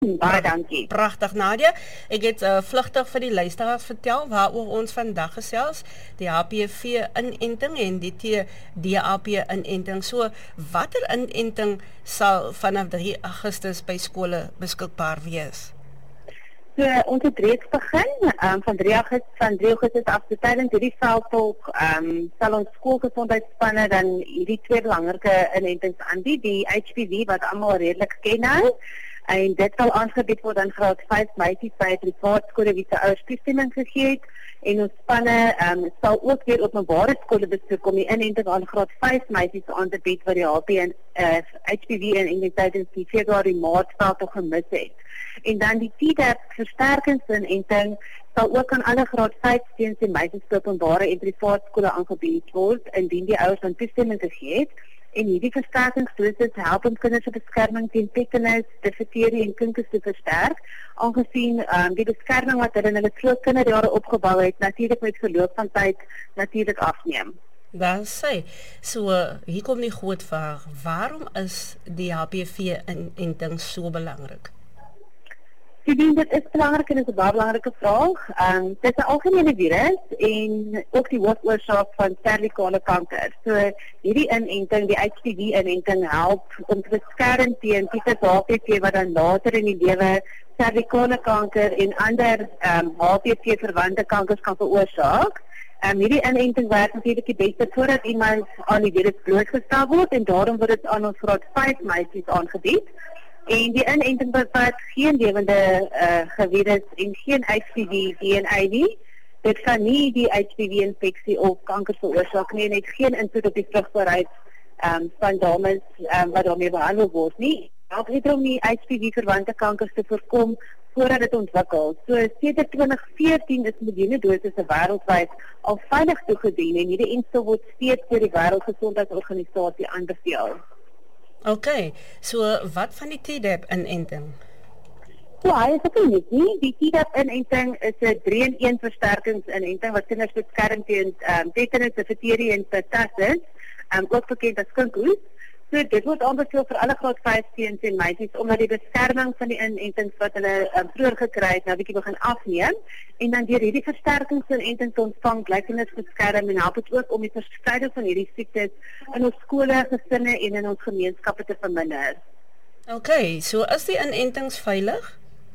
Baie dankie. Pragtig, Nadia. Ek het vlugtig vir die luisteraars vertel waaroor ons vandag gesels, die HPV-inenting en die DAP-inenting. So, watter inenting sal vanaf 3 Augustus by skole beskikbaar wees? So, ons het reeds begin, van 3 Augustus af, so tydens hierdie veldtog, sal ons skoolgesondheidsspanne dan hierdie twee belangrike inentings aanbied, die HPV wat almal redelik ken nou, en dit sal aangebied word aan graad 5 meisies by privaat skole wie se ouers toestemming gegee het, en ons spanne sal ook weer openbare skole besoek om die inenting aan graad 5 meisies aan te bied wat die HPV en tydens die Februarie-Maart veldtog gemis het. En dan die TDAP versterkingsinenting sal ook aan alle graad 5 seuns en meisies by openbare en privaat skole aangebied word indien die ouers aan toestemming gegee het. En hierdie versterkingsdosis help om kinders se beskerming teen tetanus, difterie en kinkers te versterk, aangesien die beskerming wat hulle in hulle vroeë kinderjare opgebou het, natuurlik met verloop van tyd natuurlik afneem. Daar sê, so hier kom die groot vraag, waarom is die HPV-inenting so belangrik? Dit is belangrik en is 'n baie belangrike vraag. Dit is 'n algemene virus en ook die hoofoorsaak van servikale kanker. So hierdie inenting, die HPV-inenting help om te beskerm teen tipe HPV wat dan later in die lewe servikale kanker en ander HPV-verwante kankers kan veroorsaak. Hierdie inenting werk natuurlik die beste voordat iemand aan die virus blootgestel word en daarom word dit aan ons graad 5 meisies aangebied. En die inenting bevat geen lewende virus en geen HPV-DNA nie. Dit kan nie die HPV-infeksie of kanker veroorsaak nie en het geen invloed op die vrugbaarheid van dames wat daarmee behandel word nie. Help net om die HPV-verwante kankers te voorkom voordat dit ontwikkel. So sedert 2014 is miljoene dosisse wêreldwyd al veilig toegedien en hierdie enstel word steeds deur die Wêreldgesondheidsorganisasie aanbeveel. Okay, so wat van die TDAP-inenting? So hy is ook nie. Die TDAP-inenting is 'n 3-in-1 versterkingsinenting wat kinders beskerm teen tetanus, difterie en pertussis, ook bekend as kinkoes. So dit word aanbeveel vir alle graad 5 seuns en meisies omdat die beskerming van die inentings wat hulle vroeër gekry het nou bietjie begin afneem en dan deur hierdie versterkingsinenting te ontvang bly kinders beskerm en help dit ook om die verspreiding van hierdie siektes in ons skole, gesinne en in ons gemeenskappe te verminder. Okay, so is die inentings veilig?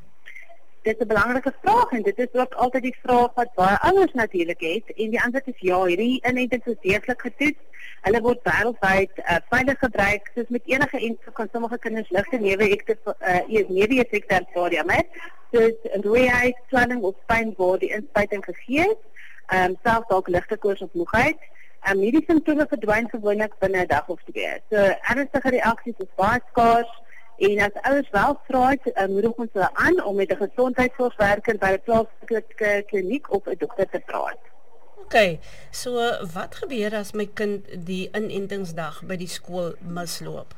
Dit is 'n belangrike vraag en dit is ook altyd die vraag wat baie ouers natuurlik het en die antwoord is ja, hierdie inentings is deeglik getoets. Hulle word wêreldwyd veilig gebruik. Soos met enige enkel kan sommige kinders ligte neeweffekte ervaar met. Soos rooiheid, swelling of pyn word die inspuiting gegee. Selfs dalk ligte koors of moegheid. Hierdie simptome verdwyn gewoonlik binne 'n dag of twee. So ernstige reaksies is baie skaars. En as ouers wel vra, moedig ons hulle aan om met 'n gesondheidsorgwerker by 'n plaaslike kliniek of 'n dokter te praat. Okay, so wat gebeur as my kind die inentingsdag by die skool misloop?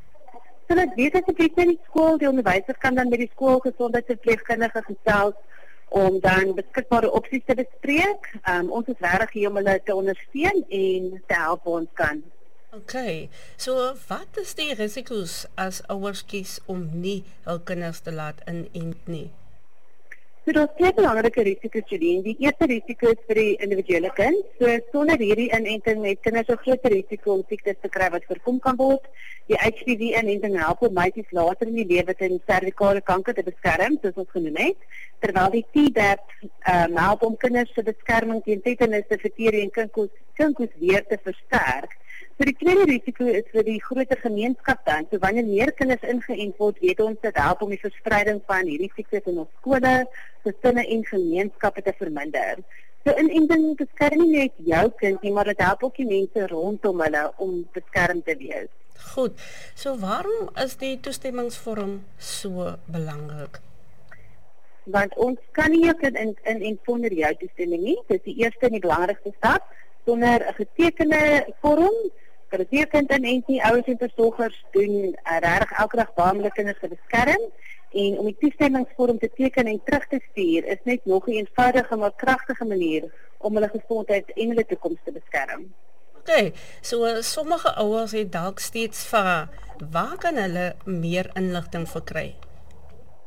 So dit weet asseblief by die skool, die onderwyser kan dan met die skoolgesondheidsverpleegkundige gesels om dan beskikbare opsies te bespreek. Ons is regtig hier om hulle te ondersteun en te help waar ons kan. Okay, so wat is die risiko's as ouers kies om nie hul kinders te laat inent nie? So daar's twee belangrike risiko's hierin. Die eerste risiko is vir die individuele kind. So sonder hierdie inenting het kinders 'n groter risiko om siektes te kry wat voorkom kan word. Die HPV-inenting help om meisies later in die lewe teen servikale kanker te beskerm, soos ons genoem het, terwyl die TDAP help om kinders se beskerming teen tetanus, difterie en kinkhoes weer te versterk. So die tweede risiko is vir die groter gemeenskap dan. So wanneer meer kinders ingeënt word, weet ons dit help om die verspreiding van hierdie siektes in ons skole, gesinne en gemeenskappe te verminder. So inenting beskerm nie net jou kind nie, maar dit help ook die mense rondom hulle om beskerm te wees. Goed, so waarom is die toestemmingsvorm so belangrik? Want ons kan nie jou kind inent sonder jou toestemming nie. Dit is die eerste en die belangrikste stap. Sonder 'n getekende vorm kan dit nie kind inent nie. Ouers en versorgers doen regtig elke dag baie om hulle kinders te beskerm en om die toestemmingsvorm te teken en terug te stuur is net nog 'n eenvoudige maar kragtige manier om hulle gesondheid en hulle toekoms te beskerm. Okay, so sommige ouers het dalk steeds vra, waar kan hulle meer inligting verkry?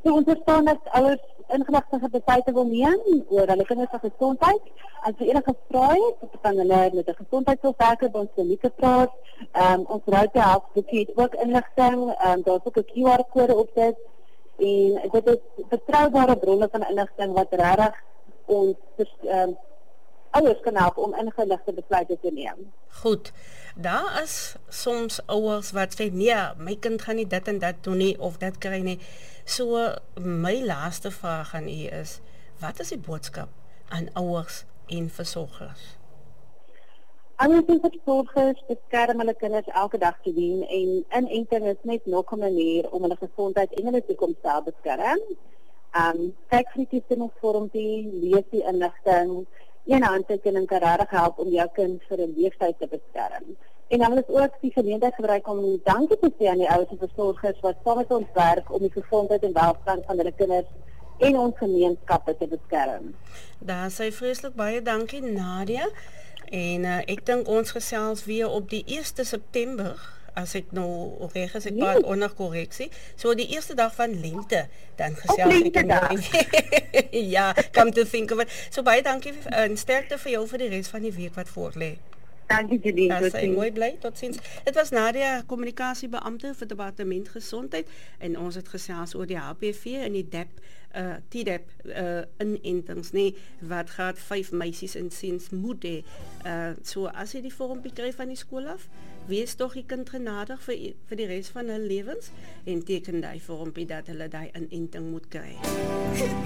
So ons verstaan dat ouers ingeligte besluite wil neem oor hulle kinders se gesondheid. As jy enige vrae het, dan kan hulle met 'n gesondheidswerker by ons klinieke praat. Ons Right to Health boekie het ook inligting. Daar's ook 'n QR-kode op dit. En dit is betroubare bronne van inligting wat regtig ons ouers kan help om ingeligte besluite te neem. Goed. Daar is soms ouers wat sê nee, my kind gaan nie dit en dat doen nie of dit kry nie. So my laaste vraag aan u is, wat is die boodskap aan ouers en versorgers? Ouers en versorgers beskerm hulle kinders elke dag te dien en inenting is net nog 'n manier om hulle gesondheid en hulle toekoms te beskerm. Kyk vir die toekenningsvormpie, lees die inligting. Een handtekening kan regtig help om jou kind vir 'n leeftyd te beskerm. En dan wil ek ook die geleentheid gebruik om dankie te sê aan die ouers en versorgers wat saam met ons werk om die gesondheid en welstand van hulle kinders en ons gemeenskappe te beskerm. Daar sê vreeslik baie dankie Nadia. En ek dink ons gesels weer op die 1 September, as ek nou reg is, ek praat onder korreksie. So die eerste dag van lente, dan gesels ek nou. Ja, come to think of it. So baie dankie en sterkte vir jou vir die res van die week wat voorlê. Dankie Jeline. Tot ziens. Mooi bly, tot ziens. Dit was Nadia, kommunikasiebeampte vir Departement Gesondheid en ons het gesels oor die HPV en die TDAP inentings, nee, wat gaat 5 meisies en seuns moet hê. So as jy die vormpie kry van die skool af, wees tog die kind genadig vir die res van hulle lewens en teken daai vormpie dat hulle daai inenting moet kry.